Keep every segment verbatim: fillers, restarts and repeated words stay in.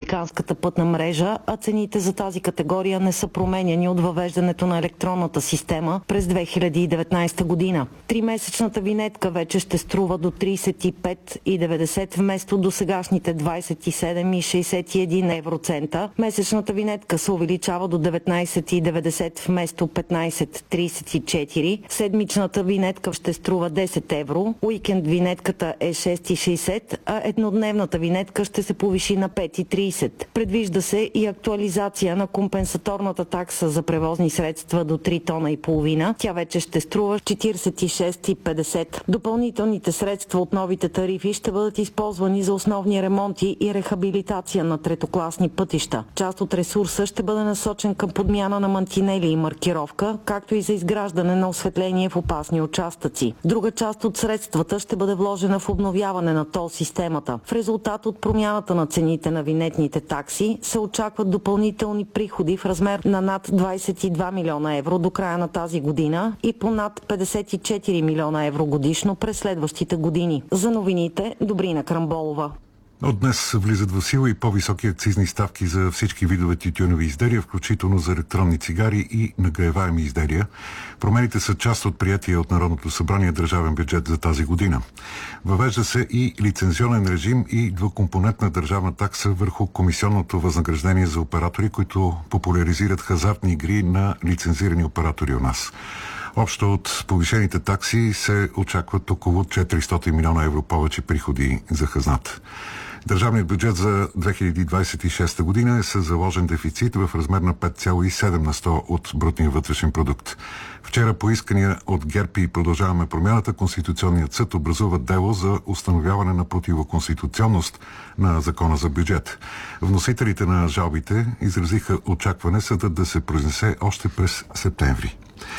републиканската пътна мрежа, а цените за тази категория не са променяни от въвеждането на електронната система през две хиляди и деветнадесета година. Тримесечната винетка вече ще струва до тридесет и пет и деветдесет вместо до сегашните двадесет и седем и шестдесет и един евроцента. Месечната винетка се увеличава до деветнадесет и деветдесет вместо петнадесет и тридесет и четири. Седмичната винетка ще струва десет евро. Уикенд винетката е шест и шестдесет, а еднодневната винетка ще се повиши на пет и тридесет. Предвижда се и актуализация на компенсаторната такса за превозни средства до три тона и половина. Тя вече ще струва четиридесет и шест и петдесет. Допълнителните средства от новите тарифи ще бъдат използвани за основни ремонти и рехабилитация на третокласни пътища. Част от ресурса ще бъде насочен към подмяна на мантинели и маркировка, както и за изграждане на осветление в опасни участъци. Друга част от средствата ще бъде вложена в обновяване на тол системата. В резултат от промяната на цените на винетните такси се очакват допълнителни приходи в размер на над двадесет и два милиона евро до края на тази година и по над петдесет и четири милиона евро годишно през следващите години. За новините, Добрина Крамболова. От днес влизат в сила и по-високи акцизни ставки за всички видове тютюневи изделия, включително за електронни цигари и нагреваеми изделия. Промените са част от приятия от Народното събрание държавен бюджет за тази година. Въвежда се и лицензионен режим и двукомпонентна държавна такса върху комисионното възнаграждение за оператори, които популяризират хазартни игри на лицензирани оператори у нас. Общо от повишените такси се очакват около четиристотин милиона евро повече приходи за хазната. Държавният бюджет за две хиляди двадесет и шеста година е със заложен дефицит в размер на пет цяло и седем на сто от брутния вътрешен продукт. Вчера по искания от ГЕРБ и Продължаваме промяната, Конституционният съд образува дело за установяване на противоконституционност на закона за бюджет. Вносителите на жалбите изразиха очакване съдът да се произнесе още през септември.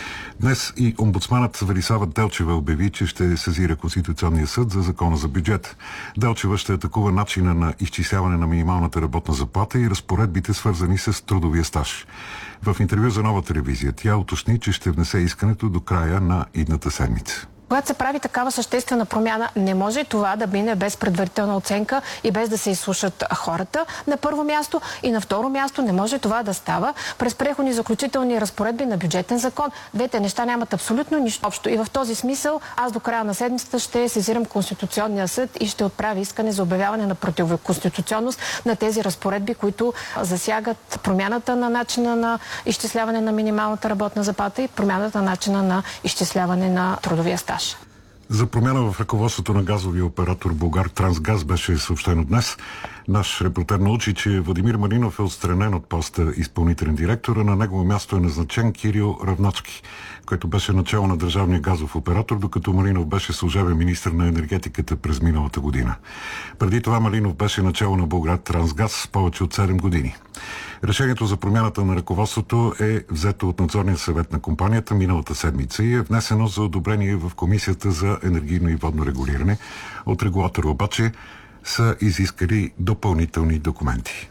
Днес и омбудсманът Велислава Делчева обяви, че ще сезира Конституционния съд за закона за бюджет. Делчева ще атакува начина на изчисляване на минималната работна заплата и разпоредбите, свързани с трудовия стаж. В интервю за Нова телевизия тя уточни, че ще внесе искането до края на идната седмица. Когато се прави такава съществена промяна, не може това да мине без предварителна оценка и без да се изслушат хората на първо място, и на второ място не може това да става през преходни заключителни разпоредби на бюджетен закон. Двете неща нямат абсолютно нищо общо и в този смисъл аз до края на седмицата ще сезирам Конституционния съд и ще отправя искане за обявяване на противоконституционност на тези разпоредби, които засягат промяната на начина на изчисляване на минималната работна заплата и промяната на начина на изчисляване на трудовия стаж. За промяна в ръководството на газовия оператор Булгартрансгаз беше съобщено днес. Наш репортер научи, че Владимир Малинов е отстранен от поста изпълнителен директор, а на негово място е назначен Кирил Равначки, който беше начало на държавния газов оператор, докато Малинов беше служебен министър на енергетиката през миналата година. Преди това Малинов беше начало на Булгартрансгаз повече от седем години. Решението за промяната на ръководството е взето от надзорния съвет на компанията миналата седмица и е внесено за одобрение в Комисията за енергийно и водно регулиране. От регулатора обаче са изискали допълнителни документи.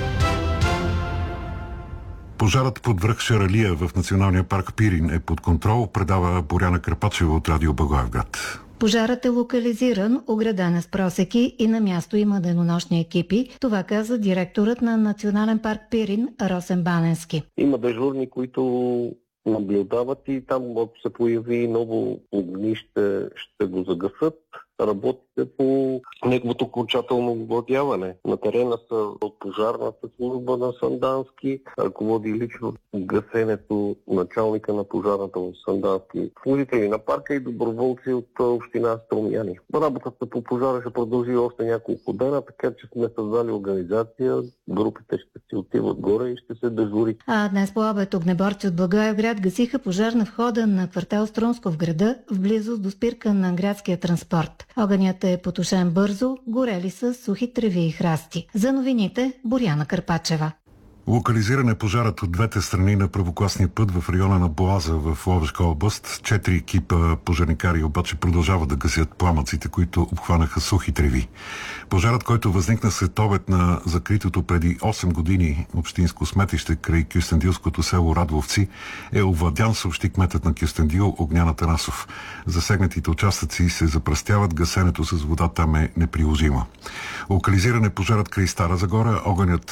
Пожарът под връх Шаралия в Националния парк Пирин е под контрол, предава Боряна Карпачева от Радио Благоевград. Пожарът е локализиран, ограден е с просеки и на място има денонощни екипи. Това каза директорът на Национален парк Пирин Росен Баненски. Има дежурни, които наблюдават и там, ако се появи ново огнище, ще го загасат. Работите по неговото окончателно овладяване. На терена са от пожарната служба на Сандански, ръководи лично гасенето началника на пожарната в Сандански, служители на парка и доброволци от община Струмяни. Работата по пожара ще продължи още няколко дена, така че сме създали организация, групите ще си отиват горе и ще се дежури. А днес по обед огнеборци от Благоевград гасиха пожар на входа на квартал Струнско в града, в близост до спирка на градския транспорт. Огънят е потушен бързо, горели са сухи треви и храсти. За новините Боряна Карпачева. Локализиран е пожарът от двете страни на първокласния път в района на Боаза в Ловешка област. Четири екипа пожарникари обаче продължават да гасят пламъците, които обхванаха сухи треви. Пожарът, който възникна след обед на закритото преди осем години общинско сметище край Кюстендилското село Радвовци, е овладян, съобщи кметът на Кюстендил Огнян Атанасов. Засегнатите участъци се запръстяват, гасенето с вода там е неприложимо. Локализиран е пожарът край Стара Загора. Огънят